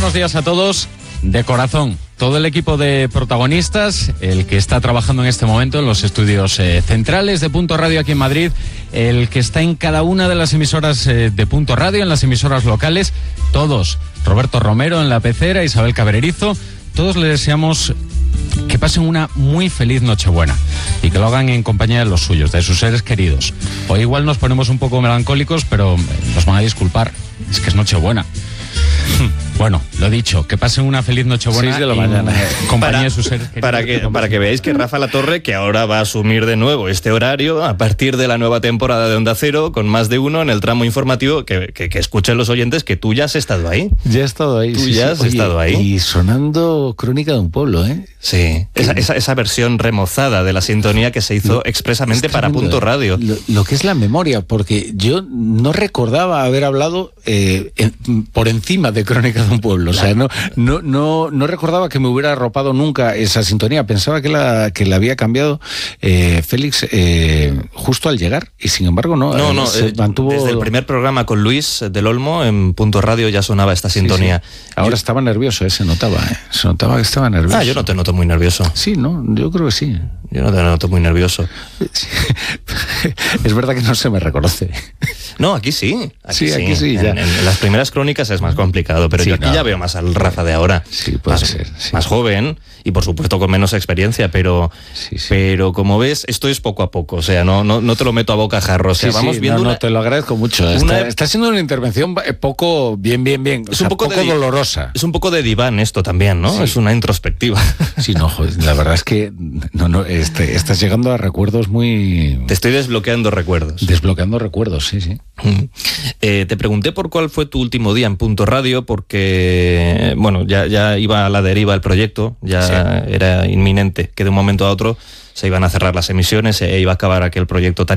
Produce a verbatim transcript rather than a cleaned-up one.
buenos días a todos. De corazón, todo el equipo de protagonistas, el que está trabajando en este momento en los estudios eh, centrales de Punto Radio aquí en Madrid, el que está en cada una de las emisoras eh, de Punto Radio, en las emisoras locales, todos, Roberto Romero en la pecera, Isabel Cabrerizo, todos les deseamos que pasen una muy feliz Nochebuena y que lo hagan en compañía de los suyos, de sus seres queridos. Hoy igual nos ponemos un poco melancólicos, pero nos van a disculpar, es que es Nochebuena. Bueno, lo dicho, que pasen una feliz Nochebuena seis de la mañana. en compañía para, de sus seres queridos. Para que, para que veáis que Rafa Latorre, que ahora va a asumir de nuevo este horario a partir de la nueva temporada de Onda Cero, con más de uno en el tramo informativo, que, que, que escuchen los oyentes que tú ya has estado ahí. Ya he estado ahí. Tú sí, ya sí. has Oye, estado ahí. Y sonando Crónica de un Pueblo, ¿eh? Sí, esa, esa, esa versión remozada de la sintonía que se hizo lo, expresamente para Punto Radio. Lo, lo que es la memoria, porque yo no recordaba haber hablado eh, en, por encima de Crónica de un Pueblo. O sea, no, no, no, no recordaba que me hubiera arropado nunca esa sintonía. Pensaba que la, que la había cambiado eh, Félix eh, justo al llegar, y sin embargo no. No, no, se eh, mantuvo... desde el primer programa con Luis del Olmo en Punto Radio ya sonaba esta sintonía. Sí, sí. Ahora yo... estaba nervioso, eh, se notaba, eh. se notaba que estaba nervioso. Ah, yo no te noto muy nervioso. Sí, no, yo creo que sí. Yo no te noto muy nervioso. Sí. Es verdad que no se me reconoce. No, aquí sí. Aquí sí, sí, aquí sí. En, ya. en las primeras crónicas es más complicado, pero sí, yo aquí no. ya veo más al Rafa de ahora. Sí, puede más, ser. Sí. Más joven y por supuesto con menos experiencia, pero, sí, sí. pero como ves, esto es poco a poco. O sea, no, no, no te lo meto a bocajarro. O sea, sí, vamos sí, viendo. No, una... no, te lo agradezco mucho. Una... Está, está siendo una intervención poco bien, bien, bien. Es o sea, un poco, poco de... dolorosa. Es un poco de diván esto también, ¿no? Sí. Es una introspectiva. Sí, no, joder, la verdad es que no, no, este, estás llegando a recuerdos muy... Te estoy desbloqueando recuerdos. Desbloqueando recuerdos, sí, sí. Mm. Eh, te pregunté por cuál fue tu último día en Punto Radio, porque, bueno, ya, ya iba a la deriva el proyecto, ya sí. Era inminente que de un momento a otro se iban a cerrar las emisiones e iba a acabar aquel proyecto tan